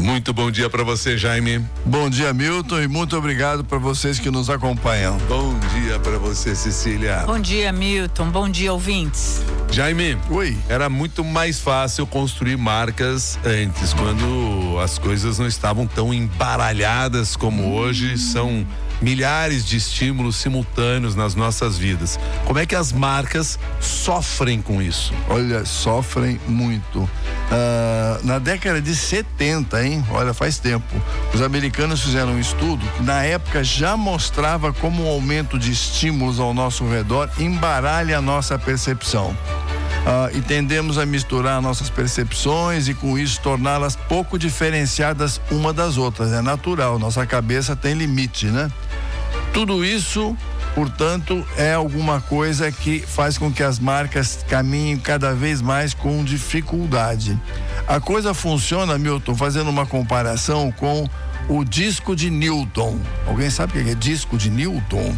Muito bom dia para você, Jaime. Bom dia, Milton, e muito obrigado para vocês que nos acompanham. Bom dia para você, Cecília. Bom dia, Milton. Bom dia, ouvintes. Jaime, oi. Era muito mais fácil construir marcas antes, quando as coisas não estavam tão embaralhadas como hoje. São milhares de estímulos simultâneos nas nossas vidas. Como é que as marcas sofrem com isso? Olha, sofrem muito. Na década de 70, hein? Olha, faz tempo. Os americanos fizeram um estudo que na época já mostrava como o aumento de estímulos ao nosso redor embaralha a nossa percepção. E tendemos a misturar nossas percepções e com isso torná-las pouco diferenciadas uma das outras. É natural, nossa cabeça tem limite, né? Tudo isso, portanto, é alguma coisa que faz com que as marcas caminhem cada vez mais com dificuldade. A coisa funciona, Milton, fazendo uma comparação com o disco de Newton. Alguém sabe o que é disco de Newton?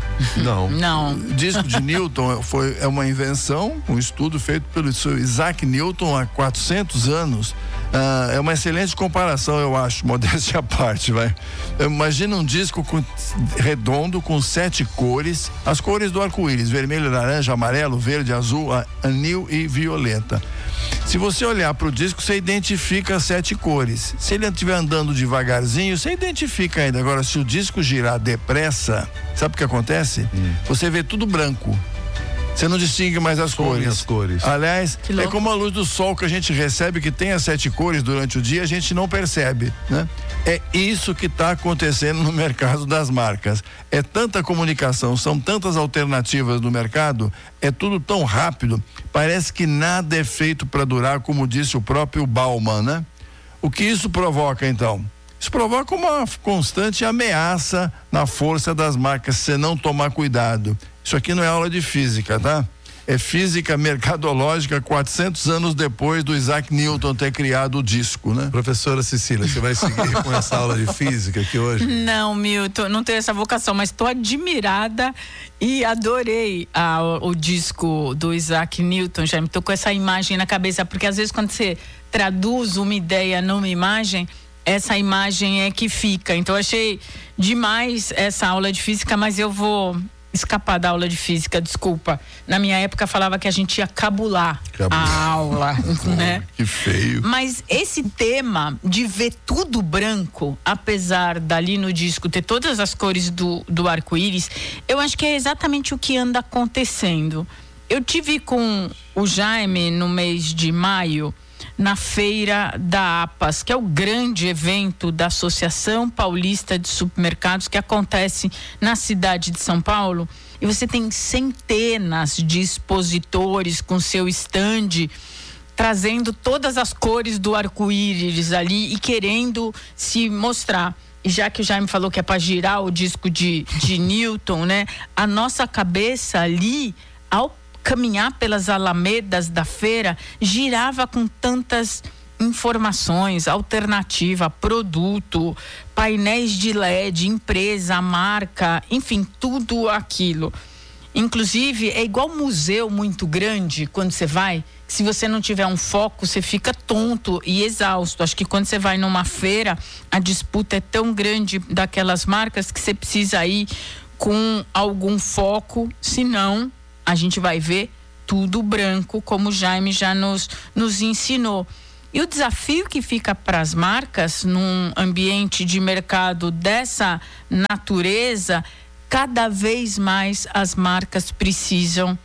Não. Disco de Newton é uma invenção, um estudo feito pelo Isaac Newton há 400 anos. É uma excelente comparação, eu acho, modéstia à parte, vai. Imagina um disco redondo com 7 cores, as cores do arco-íris: vermelho, laranja, amarelo, verde, azul, anil e violeta. Se você olhar para o disco, você identifica as 7 cores. Se ele estiver andando devagarzinho, você identifica ainda. Agora, se o disco girar depressa, sabe o que acontece? Você vê tudo branco. Você não distingue mais as cores. Aliás, é como a luz do sol que a gente recebe, que tem as 7 cores durante o dia, a gente não percebe, né? É isso que está acontecendo no mercado das marcas. É tanta comunicação, são tantas alternativas no mercado, é tudo tão rápido, parece que nada é feito para durar, como disse o próprio Bauman, né? O que isso provoca, então? Isso provoca uma constante ameaça na força das marcas, se não tomar cuidado. Isso aqui não é aula de física, tá? É física mercadológica 400 anos depois do Isaac Newton ter criado o disco, né? Professora Cecília, você vai seguir com essa aula de física aqui hoje? Não, Milton, não tenho essa vocação, mas estou admirada e adorei o disco do Isaac Newton. Já me tô com essa imagem na cabeça, porque às vezes quando você traduz uma ideia numa imagem, essa imagem é que fica. Então achei demais essa aula de física, mas eu vou escapar da aula de física, desculpa. Na minha época falava que a gente ia cabular a aula, né? Que feio. Mas esse tema de ver tudo branco, apesar dali no disco ter todas as cores do arco-íris, eu acho que é exatamente o que anda acontecendo. Eu tive com o Jaime no mês de maio, na feira da APAS, que é o grande evento da Associação Paulista de Supermercados, que acontece na cidade de São Paulo, e você tem centenas de expositores com seu stand, trazendo todas as cores do arco-íris ali e querendo se mostrar. E já que o Jaime falou que é para girar o disco de Newton, né? A nossa cabeça ali, ao caminhar pelas alamedas da feira, girava com tantas informações, alternativa, produto, painéis de LED, empresa, marca, enfim, tudo aquilo. Inclusive, é igual museu muito grande, quando você vai, se você não tiver um foco, você fica tonto e exausto. Acho que quando você vai numa feira, a disputa é tão grande daquelas marcas que você precisa ir com algum foco, senão a gente vai ver tudo branco, como o Jaime já nos ensinou. E o desafio que fica para as marcas num ambiente de mercado dessa natureza, cada vez mais as marcas precisam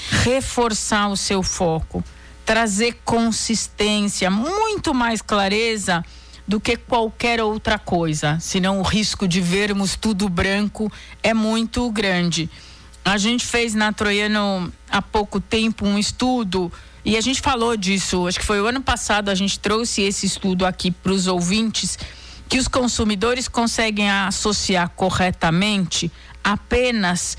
reforçar o seu foco, trazer consistência, muito mais clareza do que qualquer outra coisa, senão o risco de vermos tudo branco é muito grande. A gente fez na Troiano há pouco tempo um estudo e a gente falou disso, acho que foi o ano passado, a gente trouxe esse estudo aqui para os ouvintes, que os consumidores conseguem associar corretamente apenas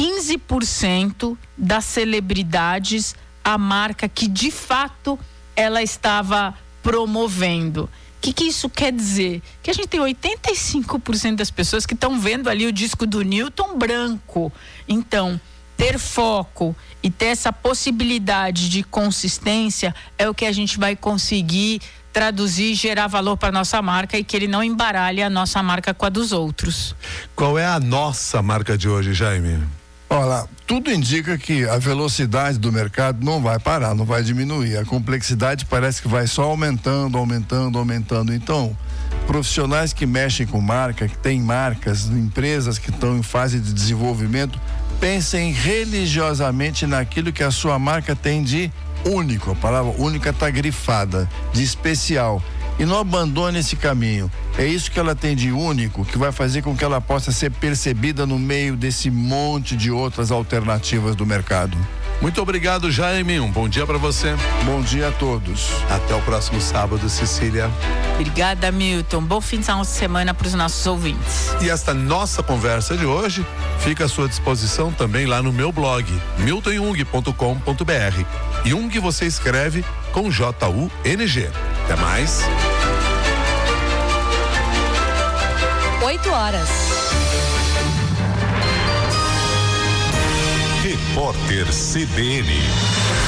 15% das celebridades à marca que de fato ela estava promovendo. O que isso quer dizer? Que a gente tem 85% das pessoas que estão vendo ali o disco do Newton branco. Então, ter foco e ter essa possibilidade de consistência é o que a gente vai conseguir traduzir e gerar valor para nossa marca e que ele não embaralhe a nossa marca com a dos outros. Qual é a nossa marca de hoje, Jaime? Olha, tudo indica que a velocidade do mercado não vai parar, não vai diminuir. A complexidade parece que vai só aumentando. Então, profissionais que mexem com marca, que têm marcas, empresas que estão em fase de desenvolvimento, pensem religiosamente naquilo que a sua marca tem de único. A palavra única está grifada, de especial. E não abandone esse caminho. É isso que ela tem de único, que vai fazer com que ela possa ser percebida no meio desse monte de outras alternativas do mercado. Muito obrigado, Jaime. Um bom dia para você. Bom dia a todos. Até o próximo sábado, Cecília. Obrigada, Milton. Bom fim de semana para os nossos ouvintes. E esta nossa conversa de hoje fica à sua disposição também lá no meu blog, miltonjung.com.br. Jung você escreve com J-U-N-G. Até mais. 8h. Repórter CBN.